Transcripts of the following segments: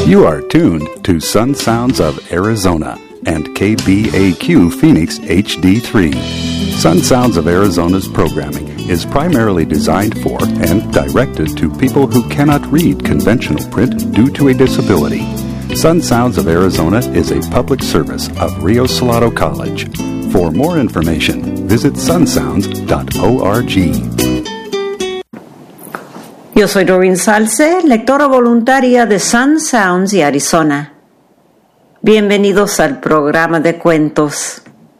You are tuned to Sun Sounds of Arizona and KBAQ Phoenix HD3. Sun Sounds of Arizona's programming is primarily designed for and directed to people who cannot read conventional print due to a disability. Sun Sounds of Arizona is a public service of Rio Salado College. For more information, visit sunsounds.org. Yo soy Doreen Salce, lectora voluntaria de Sun Sounds y Arizona. Bienvenidos al programa de cuentos.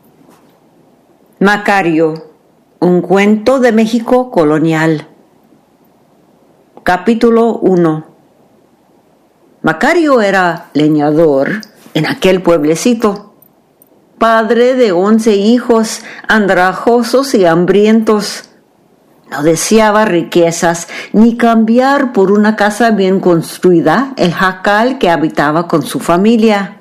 Macario, un cuento de México colonial. Capítulo 1. Macario era leñador en aquel pueblecito, padre de 11 hijos andrajosos y hambrientos. No deseaba riquezas ni cambiar por una casa bien construida el jacal que habitaba con su familia.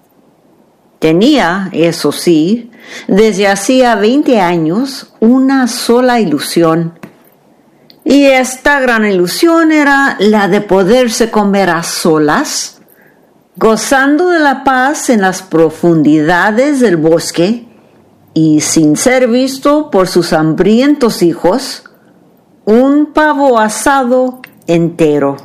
Tenía, eso sí, desde hacía 20 años, una sola ilusión. Y esta gran ilusión era la de poderse comer a solas, gozando de la paz en las profundidades del bosque y sin ser visto por sus hambrientos hijos, un pavo asado entero.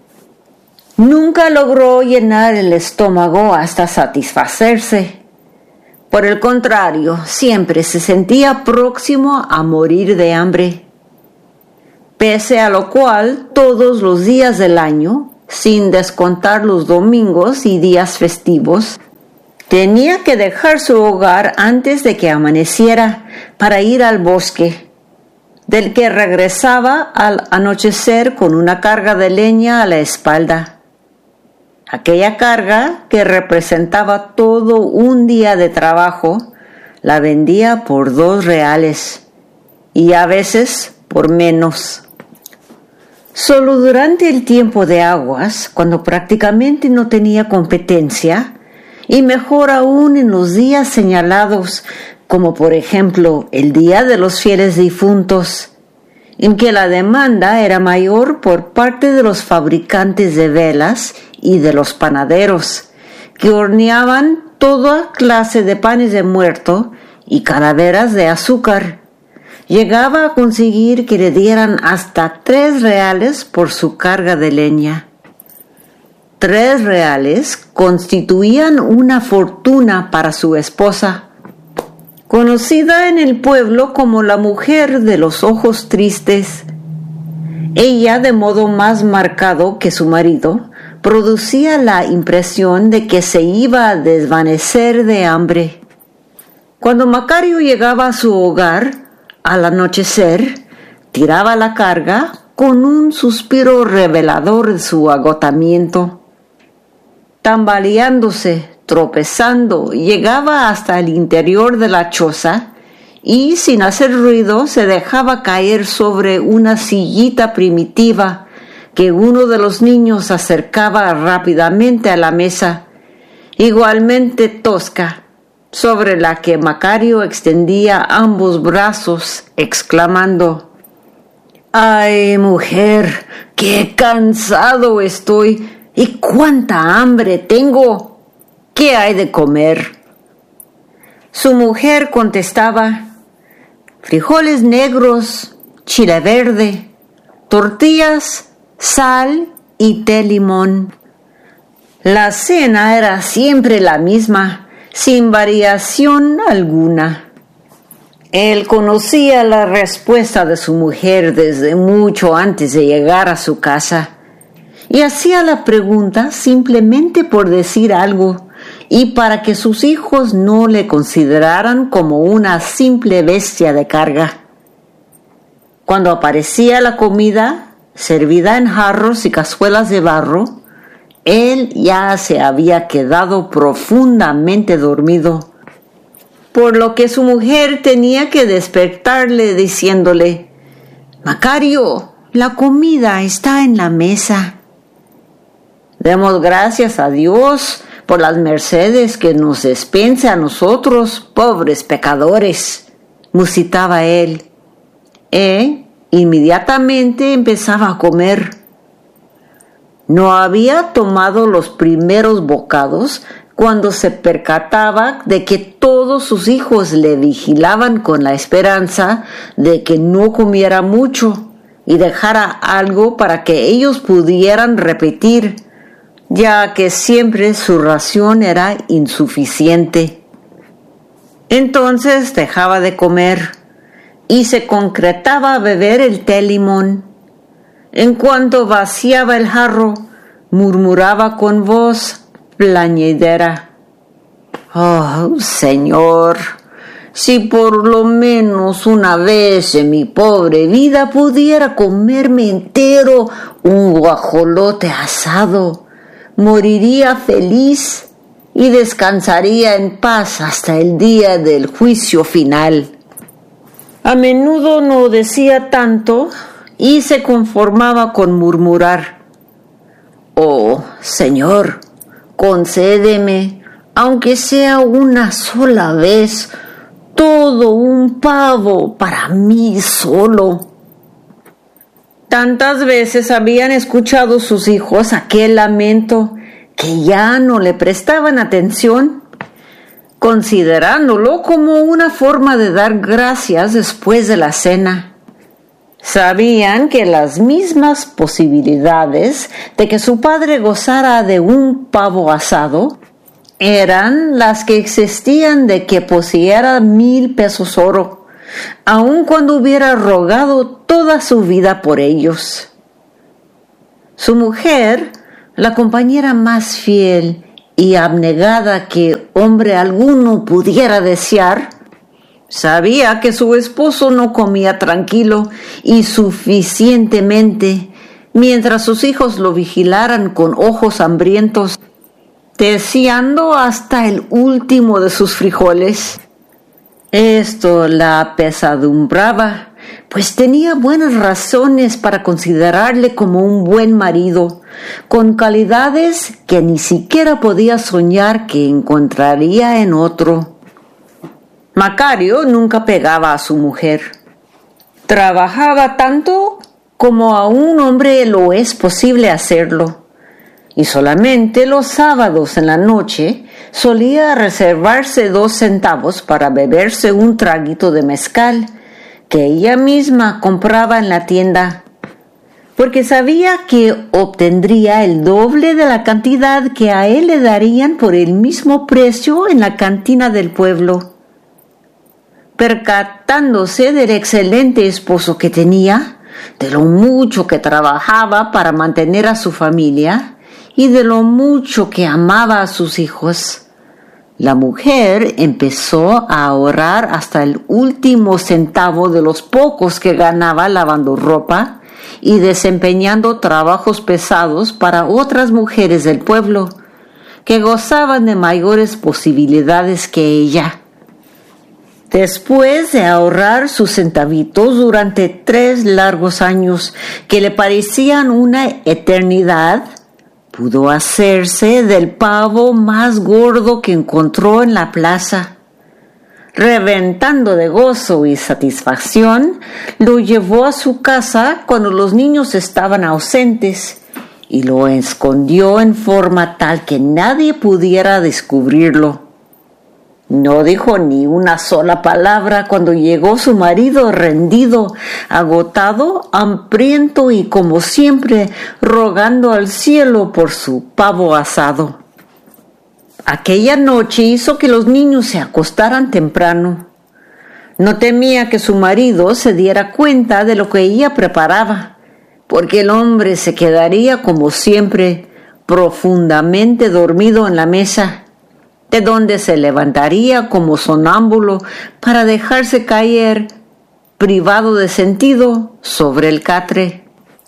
Nunca logró llenar el estómago hasta satisfacerse. Por el contrario, siempre se sentía próximo a morir de hambre. Pese a lo cual, todos los días del año, sin descontar los domingos y días festivos, tenía que dejar su hogar antes de que amaneciera para ir al bosque, del que regresaba al anochecer con una carga de leña a la espalda. Aquella carga, que representaba todo un día de trabajo, la vendía por 2 reales y a veces por menos. Solo durante el tiempo de aguas, cuando prácticamente no tenía competencia, y mejor aún en los días señalados, como por ejemplo el Día de los Fieles Difuntos, en que la demanda era mayor por parte de los fabricantes de velas y de los panaderos, que horneaban toda clase de panes de muerto y calaveras de azúcar. Llegaba a conseguir que le dieran hasta 3 reales por su carga de leña. 3 reales constituían una fortuna para su esposa, conocida en el pueblo como la mujer de los ojos tristes. Ella, de modo más marcado que su marido, producía la impresión de que se iba a desvanecer de hambre. Cuando Macario llegaba a su hogar, al anochecer, tiraba la carga con un suspiro revelador de su agotamiento. Tambaleándose, tropezando, llegaba hasta el interior de la choza y, sin hacer ruido, se dejaba caer sobre una sillita primitiva que uno de los niños acercaba rápidamente a la mesa, igualmente tosca, sobre la que Macario extendía ambos brazos, exclamando: «¡Ay, mujer, qué cansado estoy y cuánta hambre tengo! ¿Qué hay de comer?». Su mujer contestaba: «Frijoles negros, chile verde, tortillas, sal y té limón». La cena era siempre la misma, sin variación alguna. Él conocía la respuesta de su mujer desde mucho antes de llegar a su casa, y hacía la pregunta simplemente por decir algo y para que sus hijos no le consideraran como una simple bestia de carga. Cuando aparecía la comida, servida en jarros y cazuelas de barro, él ya se había quedado profundamente dormido, por lo que su mujer tenía que despertarle diciéndole: «Macario, la comida está en la mesa». «Demos gracias a Dios por las mercedes que nos dispensa a nosotros, pobres pecadores», musitaba él. Inmediatamente empezaba a comer. No había tomado los primeros bocados cuando se percataba de que todos sus hijos le vigilaban con la esperanza de que no comiera mucho y dejara algo para que ellos pudieran repetir, ya que siempre su ración era insuficiente. Entonces dejaba de comer y se concretaba a beber el té limón. En cuanto vaciaba el jarro, murmuraba con voz plañidera: «Oh, Señor, si por lo menos una vez en mi pobre vida pudiera comerme entero un guajolote asado, moriría feliz y descansaría en paz hasta el día del juicio final». A menudo no decía tanto y se conformaba con murmurar: «Oh, Señor, concédeme, aunque sea una sola vez, todo un pavo para mí solo». Tantas veces habían escuchado sus hijos aquel lamento que ya no le prestaban atención, considerándolo como una forma de dar gracias después de la cena. Sabían que las mismas posibilidades de que su padre gozara de un pavo asado eran las que existían de que poseyera 1,000 pesos oro, aun cuando hubiera rogado toda su vida por ellos. Su mujer, la compañera más fiel y abnegada que hombre alguno pudiera desear, sabía que su esposo no comía tranquilo y suficientemente mientras sus hijos lo vigilaran con ojos hambrientos, deseando hasta el último de sus frijoles. Esto la apesadumbraba, pues tenía buenas razones para considerarle como un buen marido, con calidades que ni siquiera podía soñar que encontraría en otro. Macario nunca pegaba a su mujer. Trabajaba tanto como a un hombre lo es posible hacerlo, y solamente los sábados en la noche solía reservarse 2 centavos para beberse un traguito de mezcal que ella misma compraba en la tienda, porque sabía que obtendría el doble de la cantidad que a él le darían por el mismo precio en la cantina del pueblo. Percatándose del excelente esposo que tenía, de lo mucho que trabajaba para mantener a su familia y de lo mucho que amaba a sus hijos, la mujer empezó a ahorrar hasta el último centavo de los pocos que ganaba lavando ropa y desempeñando trabajos pesados para otras mujeres del pueblo que gozaban de mayores posibilidades que ella. Después de ahorrar sus centavitos durante 3 largos años que le parecían una eternidad, pudo hacerse del pavo más gordo que encontró en la plaza. Reventando de gozo y satisfacción, lo llevó a su casa cuando los niños estaban ausentes y lo escondió en forma tal que nadie pudiera descubrirlo. No dijo ni una sola palabra cuando llegó su marido rendido, agotado, hambriento y como siempre rogando al cielo por su pavo asado. Aquella noche hizo que los niños se acostaran temprano. No temía que su marido se diera cuenta de lo que ella preparaba, porque el hombre se quedaría como siempre profundamente dormido en la mesa, de donde se levantaría como sonámbulo para dejarse caer, privado de sentido, sobre el catre.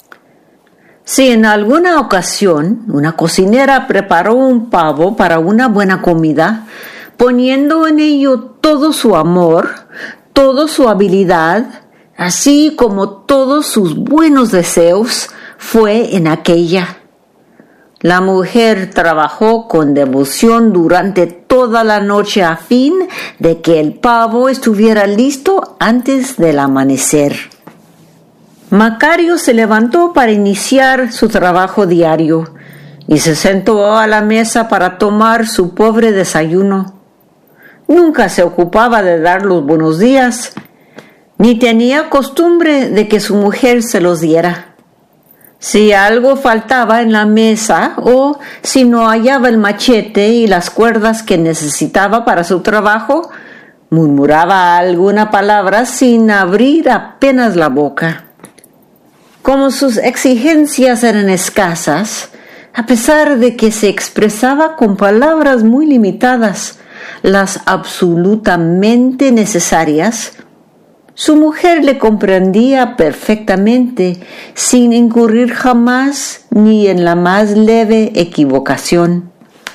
Si en alguna ocasión una cocinera preparó un pavo para una buena comida, poniendo en ello todo su amor, toda su habilidad, así como todos sus buenos deseos, fue en aquella. La mujer trabajó con devoción durante toda la noche a fin de que el pavo estuviera listo antes del amanecer. Macario se levantó para iniciar su trabajo diario y se sentó a la mesa para tomar su pobre desayuno. Nunca se ocupaba de dar los buenos días, ni tenía costumbre de que su mujer se los diera. Si algo faltaba en la mesa o si no hallaba el machete y las cuerdas que necesitaba para su trabajo, murmuraba alguna palabra sin abrir apenas la boca. Como sus exigencias eran escasas, a pesar de que se expresaba con palabras muy limitadas, las absolutamente necesarias, su mujer le comprendía perfectamente, sin incurrir jamás ni en la más leve equivocación.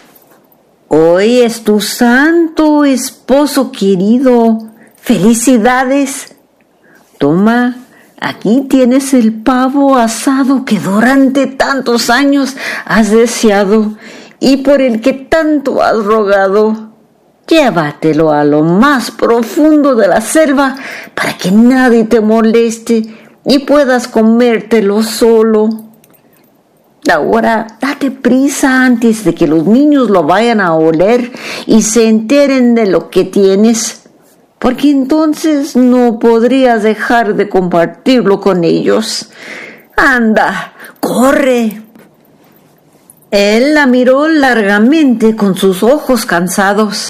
Hoy es tu santo esposo querido. ¡Felicidades! Toma, aquí tienes el pavo asado que durante tantos años has deseado y por el que tanto has rogado. Llévatelo a lo más profundo de la selva para que nadie te moleste y puedas comértelo solo. Ahora, date prisa antes de que los niños lo vayan a oler y se enteren de lo que tienes, porque entonces no podrías dejar de compartirlo con ellos. Anda, corre. Él la miró largamente con sus ojos cansados.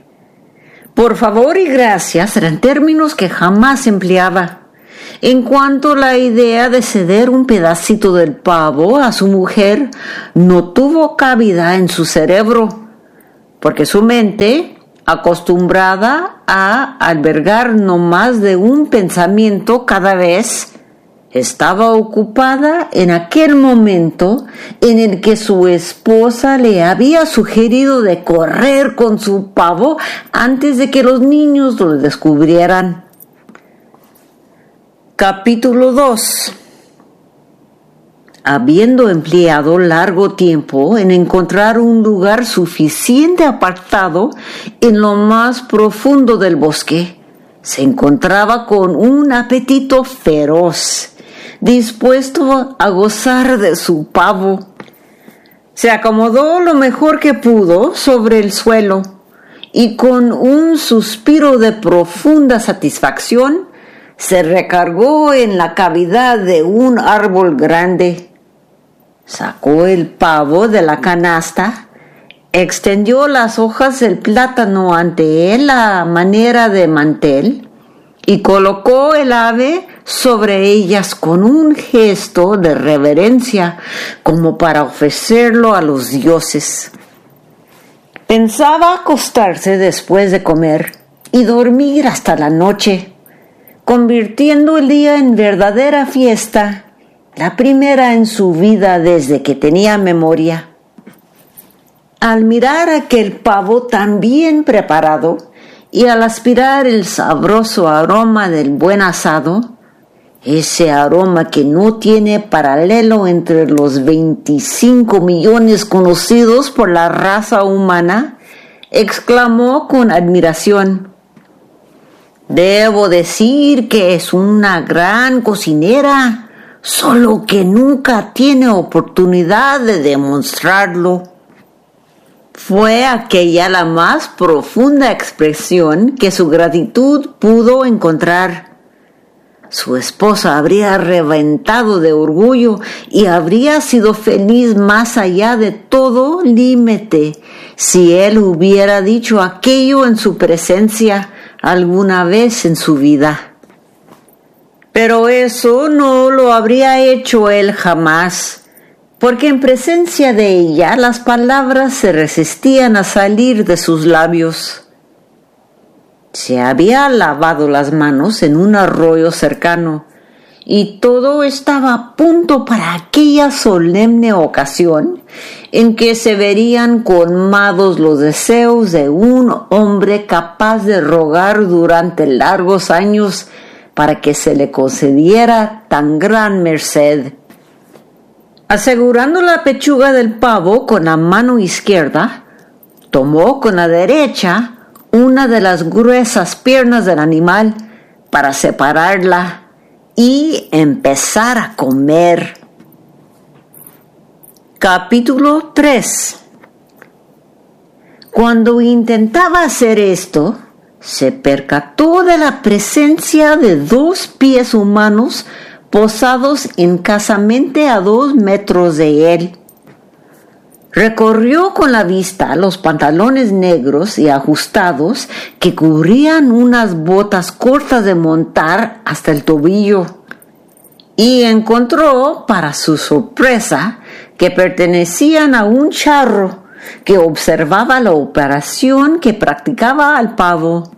Por favor y gracias eran términos que jamás empleaba. En cuanto a la idea de ceder un pedacito del pavo a su mujer no tuvo cabida en su cerebro, porque su mente, acostumbrada a albergar no más de un pensamiento cada vez, estaba ocupada en aquel momento en el que su esposa le había sugerido de correr con su pavo antes de que los niños lo descubrieran. Capítulo 2. Habiendo empleado largo tiempo en encontrar un lugar suficiente apartado en lo más profundo del bosque, se encontraba con un apetito feroz, dispuesto a gozar de su pavo. Se acomodó lo mejor que pudo sobre el suelo y con un suspiro de profunda satisfacción se recargó en la cavidad de un árbol grande. Sacó el pavo de la canasta, extendió las hojas del plátano ante él a manera de mantel y colocó el ave sobre ellas con un gesto de reverencia, como para ofrecerlo a los dioses. Pensaba acostarse después de comer y dormir hasta la noche, convirtiendo el día en verdadera fiesta, la primera en su vida desde que tenía memoria. Al mirar aquel pavo tan bien preparado y al aspirar el sabroso aroma del buen asado, ese aroma que no tiene paralelo entre los 25 millones conocidos por la raza humana, exclamó con admiración: «Debo decir que es una gran cocinera, solo que nunca tiene oportunidad de demostrarlo». Fue aquella la más profunda expresión que su gratitud pudo encontrar. Su esposa habría reventado de orgullo y habría sido feliz más allá de todo límite si él hubiera dicho aquello en su presencia alguna vez en su vida. Pero eso no lo habría hecho él jamás, porque en presencia de ella las palabras se resistían a salir de sus labios. Se había lavado las manos en un arroyo cercano y todo estaba a punto para aquella solemne ocasión en que se verían colmados los deseos de un hombre capaz de rogar durante largos años para que se le concediera tan gran merced. Asegurando la pechuga del pavo con la mano izquierda, tomó con la derecha una de las gruesas piernas del animal para separarla y empezar a comer. Capítulo 3. Cuando intentaba hacer esto, se percató de la presencia de 2 pies humanos posados escasamente a 2 metros de él. Recorrió con la vista los pantalones negros y ajustados que cubrían unas botas cortas de montar hasta el tobillo y encontró, para su sorpresa, que pertenecían a un charro que observaba la operación que practicaba al pavo.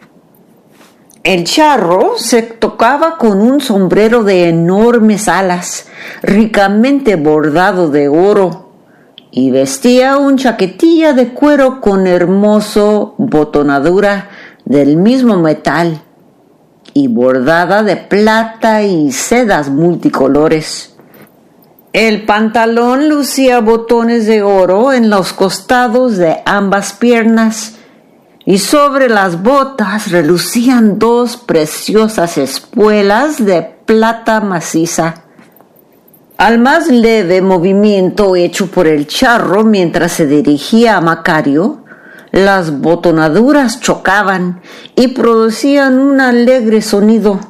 El charro se tocaba con un sombrero de enormes alas, ricamente bordado de oro, y vestía un chaquetilla de cuero con hermoso botonadura del mismo metal y bordada de plata y sedas multicolores. El pantalón lucía botones de oro en los costados de ambas piernas y sobre las botas relucían 2 preciosas espuelas de plata maciza. Al más leve movimiento hecho por el charro mientras se dirigía a Macario, las botonaduras chocaban y producían un alegre sonido.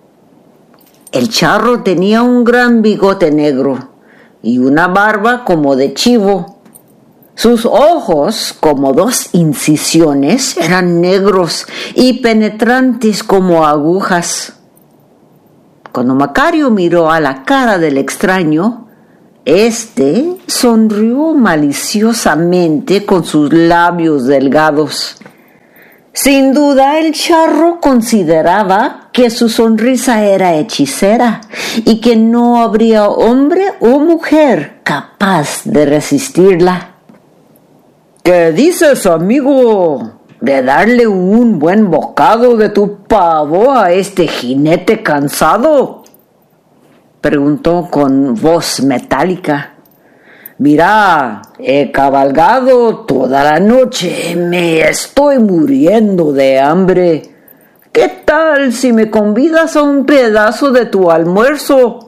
El charro tenía un gran bigote negro y una barba como de chivo. Sus ojos, como 2 incisiones, eran negros y penetrantes como agujas. Cuando Macario miró a la cara del extraño, éste sonrió maliciosamente con sus labios delgados. Sin duda, el charro consideraba que su sonrisa era hechicera y que no habría hombre o mujer capaz de resistirla. ¿Qué dices, amigo, de darle un buen bocado de tu pavo a este jinete cansado?, preguntó con voz metálica. Mira, he cabalgado toda la noche, me estoy muriendo de hambre. ¿Qué tal si me convidas a un pedazo de tu almuerzo?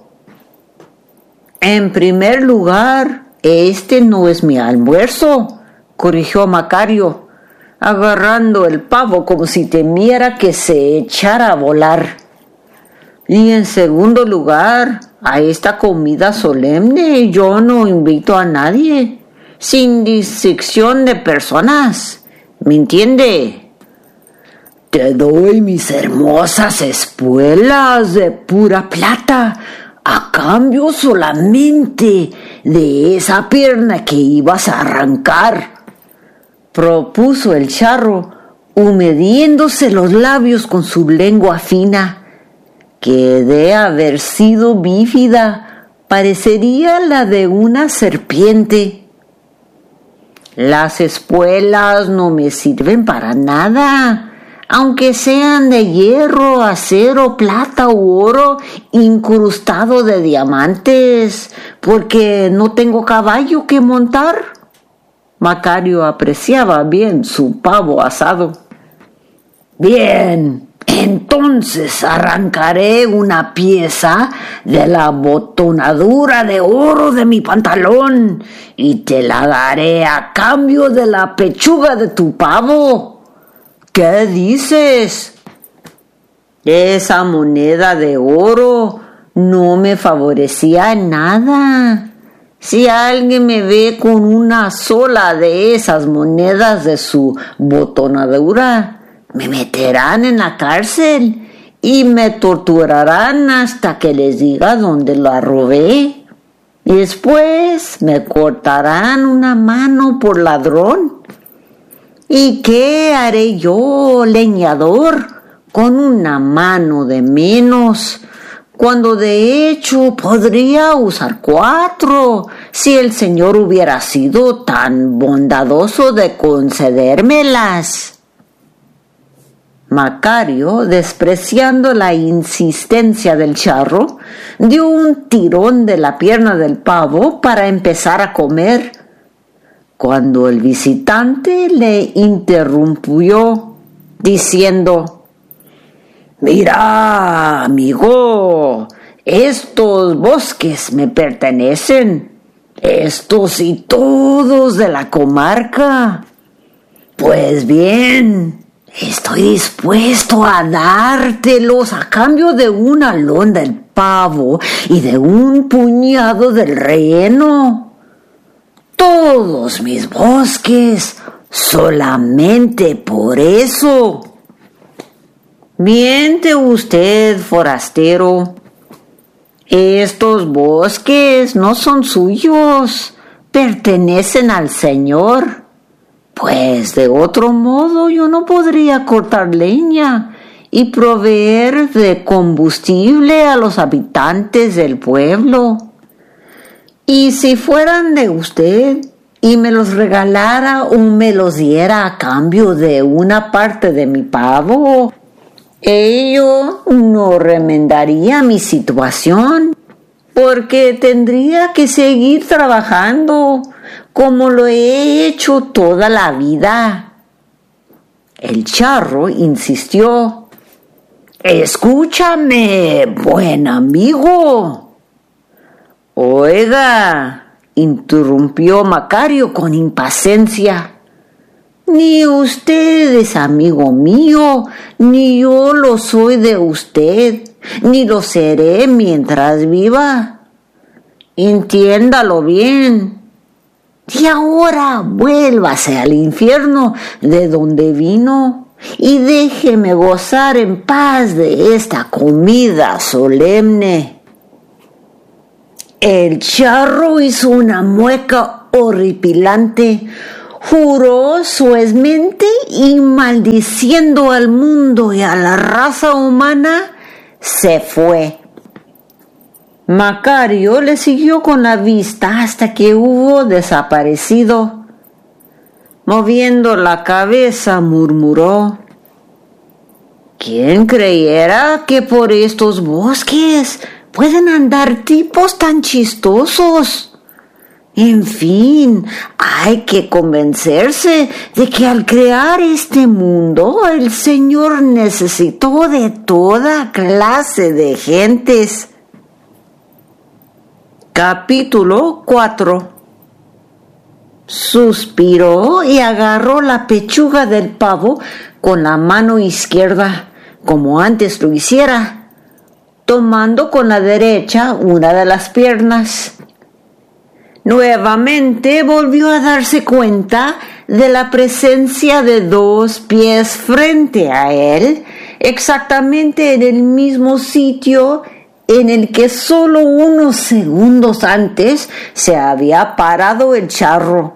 En primer lugar, este no es mi almuerzo, corrigió Macario, agarrando el pavo como si temiera que se echara a volar. Y en segundo lugar, a esta comida solemne yo no invito a nadie, sin distinción de personas. ¿Me entiende? Te doy mis hermosas espuelas de pura plata, a cambio solamente de esa pierna que ibas a arrancar, propuso el charro, humediéndose los labios con su lengua fina, que de haber sido bífida parecería la de una serpiente. Las espuelas no me sirven para nada, aunque sean de hierro, acero, plata u oro incrustado de diamantes, porque no tengo caballo que montar. Macario apreciaba bien su pavo asado. Bien, entonces arrancaré una pieza de la botonadura de oro de mi pantalón y te la daré a cambio de la pechuga de tu pavo. ¿Qué dices? Esa moneda de oro no me favorecía en nada. Si alguien me ve con una sola de esas monedas de su botonadura, me meterán en la cárcel y me torturarán hasta que les diga dónde la robé. Y después me cortarán una mano por ladrón. ¿Y qué haré yo, leñador, con una mano de menos, cuando de hecho podría usar 4 si el Señor hubiera sido tan bondadoso de concedérmelas? Macario, despreciando la insistencia del charro, dio un tirón de la pierna del pavo para empezar a comer, cuando el visitante le interrumpió, diciendo: «Mira, amigo, Estos bosques me pertenecen, estos y todos de la comarca. Pues bien, estoy dispuesto a dártelos a cambio de una lón del pavo y de un puñado del relleno. Todos mis bosques, solamente por eso. Miente usted, forastero. Estos bosques no son suyos, pertenecen al Señor. Pues de otro modo yo no podría cortar leña y proveer de combustible a los habitantes del pueblo. Y si fueran de usted y me los regalara o me los diera a cambio de una parte de mi pavo, ello no remendaría mi situación, porque tendría que seguir trabajando como lo he hecho toda la vida. El charro insistió. Escúchame, buen amigo. Oiga, interrumpió Macario con impaciencia. Ni usted es amigo mío, ni yo lo soy de usted, ni lo seré mientras viva. Entiéndalo bien. Y ahora vuélvase al infierno de donde vino y déjeme gozar en paz de esta comida solemne. El charro hizo una mueca horripilante, juró suavemente y maldiciendo al mundo y a la raza humana, se fue. Macario le siguió con la vista hasta que hubo desaparecido. Moviendo la cabeza, murmuró: ¿Quién creyera que por estos bosques pueden andar tipos tan chistosos? En fin, hay que convencerse de que al crear este mundo, el Señor necesitó de toda clase de gentes. Capítulo 4. Suspiró y agarró la pechuga del pavo con la mano izquierda, como antes lo hiciera, tomando con la derecha una de las piernas. Nuevamente volvió a darse cuenta de la presencia de dos pies frente a él, exactamente en el mismo sitio en el que solo unos segundos antes se había parado el charro.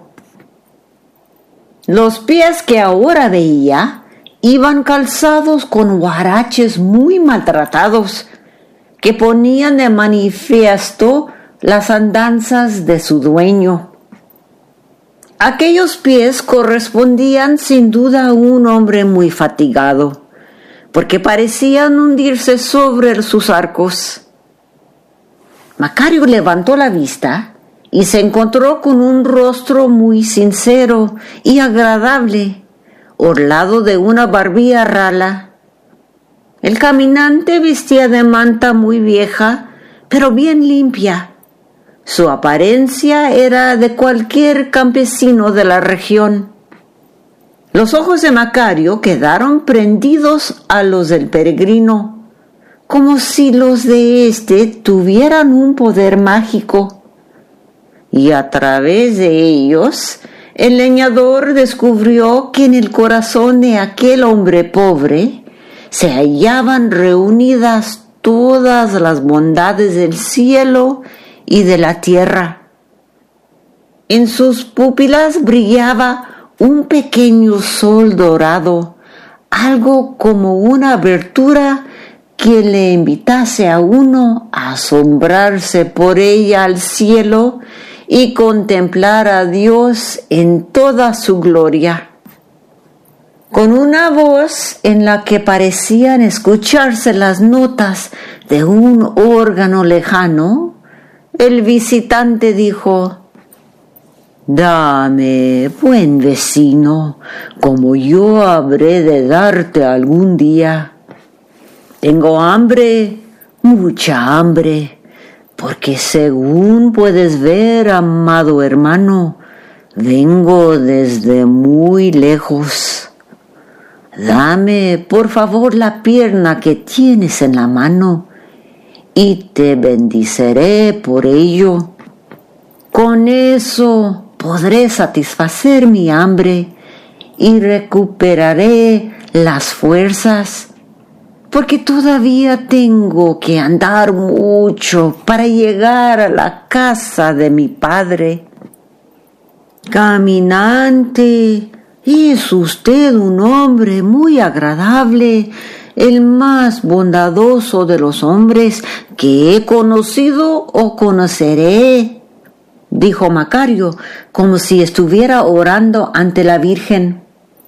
Los pies que ahora veía iban calzados con huaraches muy maltratados, que ponían de manifiesto las andanzas de su dueño. Aquellos pies correspondían sin duda a un hombre muy fatigado, porque parecían hundirse sobre sus arcos. Macario levantó la vista y se encontró con un rostro muy sincero y agradable, orlado de una barbilla rala. El caminante vestía de manta muy vieja, pero bien limpia. Su apariencia era de cualquier campesino de la región. Los ojos de Macario quedaron prendidos a los del peregrino, como si los de éste tuvieran un poder mágico. Y a través de ellos, el leñador descubrió que en el corazón de aquel hombre pobre se hallaban reunidas todas las bondades del cielo y de la tierra. En sus pupilas brillaba un pequeño sol dorado, algo como una abertura que le invitase a uno a asombrarse por ella al cielo y contemplar a Dios en toda su gloria. Con una voz en la que parecían escucharse las notas de un órgano lejano, el visitante dijo: «Dame, buen vecino, como yo habré de darte algún día. Tengo hambre, mucha hambre, porque según puedes ver, amado hermano, vengo desde muy lejos. Dame, por favor, la pierna que tienes en la mano y te bendiceré por ello. Con eso podré satisfacer mi hambre y recuperaré las fuerzas, porque todavía tengo que andar mucho para llegar a la casa de mi padre. Caminante, es usted un hombre muy agradable, el más bondadoso de los hombres que he conocido o conoceré, dijo Macario, como si estuviera orando ante la Virgen.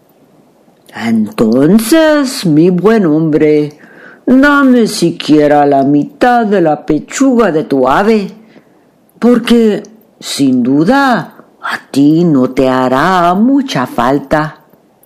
Entonces, mi buen hombre, dame siquiera la mitad de la pechuga de tu ave, porque, sin duda, a ti no te hará mucha falta.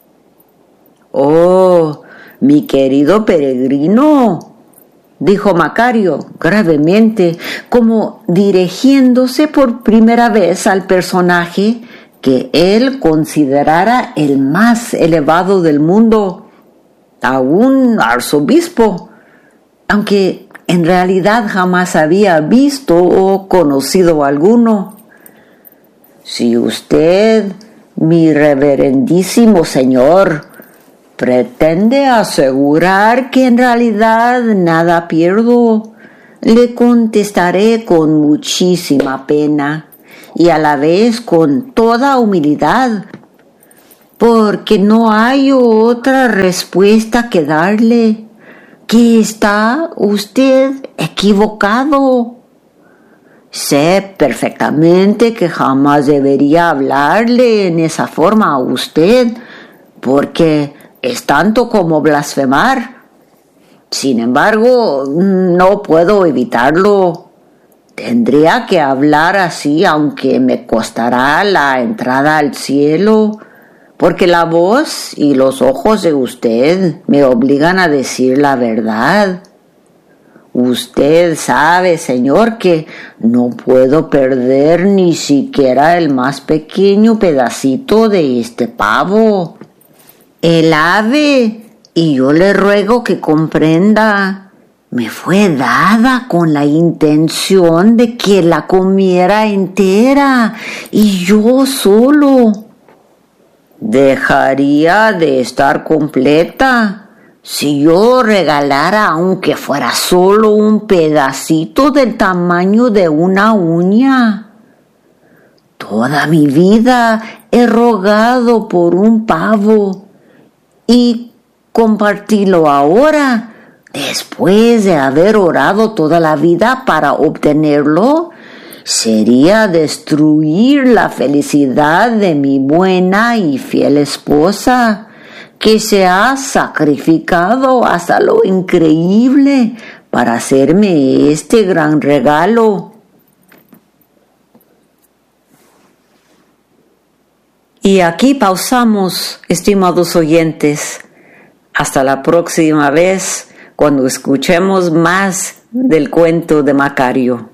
Oh, mi querido peregrino, dijo Macario gravemente, como dirigiéndose por primera vez al personaje que él considerara el más elevado del mundo, a un arzobispo, aunque en realidad jamás había visto o conocido alguno. Si usted, mi reverendísimo señor, pretende asegurar que en realidad nada pierdo, le contestaré con muchísima pena y a la vez con toda humildad, porque no hay otra respuesta que darle, que está usted equivocado. Sé perfectamente que jamás debería hablarle en esa forma a usted, porque es tanto como blasfemar. Sin embargo, no puedo evitarlo. Tendría que hablar así, aunque me costará la entrada al cielo, porque la voz y los ojos de usted me obligan a decir la verdad. Usted sabe, señor, que no puedo perder ni siquiera el más pequeño pedacito de este pavo. El ave, y yo le ruego que comprenda, me fue dada con la intención de que la comiera entera, y yo solo. Dejaría de estar completa si yo regalara, aunque fuera solo un pedacito del tamaño de una uña. Toda mi vida he rogado por un pavo y compartirlo ahora, después de haber orado toda la vida para obtenerlo, sería destruir la felicidad de mi buena y fiel esposa, que se ha sacrificado hasta lo increíble para hacerme este gran regalo. Y aquí pausamos, estimados oyentes. Hasta la próxima vez, cuando escuchemos más del cuento de Macario.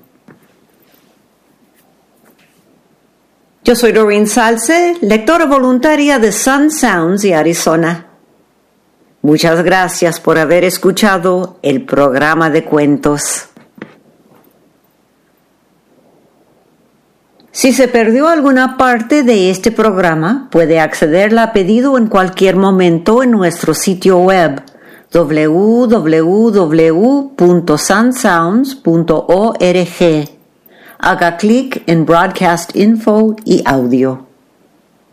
Yo soy Doreen Salce, lectora voluntaria de Sun Sounds y Arizona. Muchas gracias por haber escuchado el programa de cuentos. Si se perdió alguna parte de este programa, puede accederla a pedido en cualquier momento en nuestro sitio web www.sunsounds.org. Haga clic en Broadcast Info y Audio.